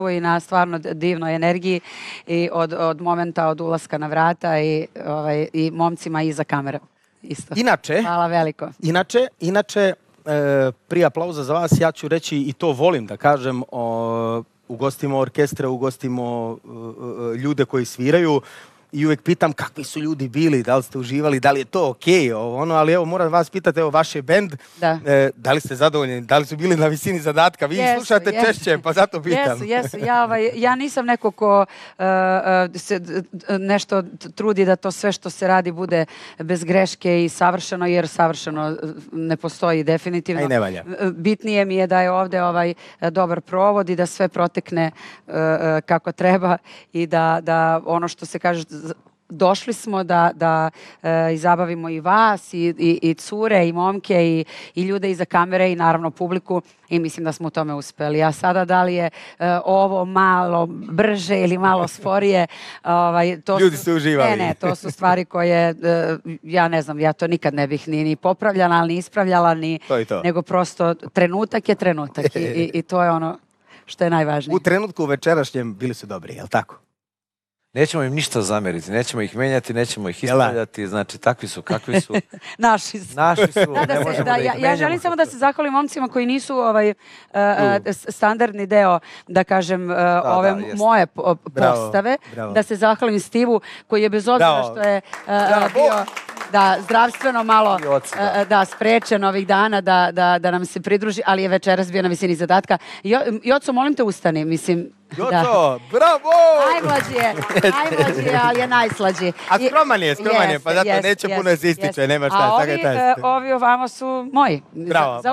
i na stvarno divnoj energiji i od momenta od ulaska na vrata i momcima iza kamere. Isto. Inače, hvala veliko. Inače, prije aplauza za vas, ja ću reći i to volim da kažem, ugostimo orkestre, ugostimo ljude koji sviraju i uvek pitam kakvi su ljudi bili, da li ste uživali, da li je to okej, ali evo moram vas pitati, evo vaš je bend, da li ste zadovoljni, da li su bili na visini zadatka, vi slušate češće, pa zato pitam. Jesu. Ja nisam neko ko se nešto trudi da to sve što se radi bude bez greške i savršeno, jer savršeno ne postoji definitivno. Aj ne valja. Bitnije mi je da je ovde dobar provod i da sve protekne kako treba i da ono što se kaže, došli smo da izabavimo i vas i cure i momke i ljude iza kamere i naravno publiku i mislim da smo u tome uspeli. A sada da li je ovo malo brže ili malo sporije, ljudi su uživali. Ne, to su stvari koje ja ne znam, ja to nikad ne bih ni popravljala, ni ispravljala, nego prosto trenutak je trenutak i to je ono što je najvažnije. U trenutku večerašnjem bili su dobri, je li tako? Nećemo im ništa zameriti, nećemo ih menjati, nećemo ih ispravljati, znači takvi su kakvi su. Naši su. Ja želim samo da se zahvalim momcima koji nisu standardni deo, da kažem, ove moje postave, da se zahvalim Stivu koji je bez obzira što je bio zdravstveno malo sprečen ovih dana da nam se pridruži, ali je večeras bio na visini zadatka. Joco, molim te ustani, mislim. Joco, bravo! Najmlađi je, ali je najslađi. A skroman je, pa zato neće puno se ističe, nema šta. A ovi ovamo su moji. Bravo.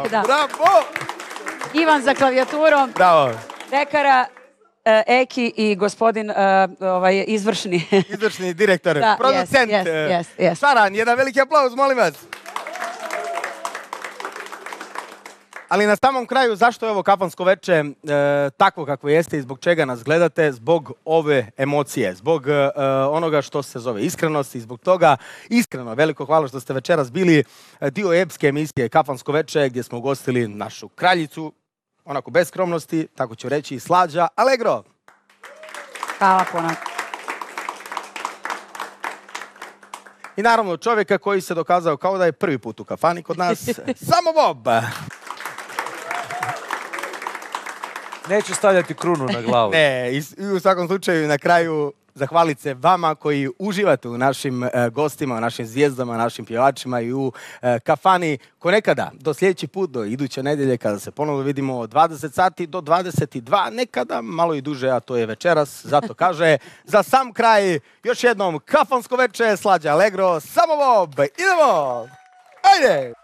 Ivan za klavijaturom. Bravo. Pekara, Eki i gospodin izvršni. Izvršni direktor, producent. Šaran, jedan veliki aplauz, molim vas. Ali na samom kraju, zašto je ovo kafansko veče takvo kakvo jeste i zbog čega nas gledate? Zbog ove emocije, zbog onoga što se zove iskrenost i zbog toga iskreno veliko hvala što ste večeras bili dio epske emisije Kafansko veče gdje smo ugostili našu kraljicu, onako bez skromnosti, tako ću reći, Slađa Allegro. Hvala puno. I naravno čovjeka koji se dokazao kao da je prvi put u kafani kod nas, Samo Bob. Neću stavljati krunu na glavu. Ne, i u svakom slučaju na kraju zahvaliti se vama koji uživate u našim gostima, u našim zvijezdama, našim pjevačima i u kafani. Ko nekada, do sljedeći put, do iduće nedjelje, kada se ponovno vidimo od 20 sati do 22, nekada malo i duže, a to je večeras. Zato kaže, za sam kraj, još jednom kafansko veče, Slađa Allegro, Samo Bob. Idemo! Ajde!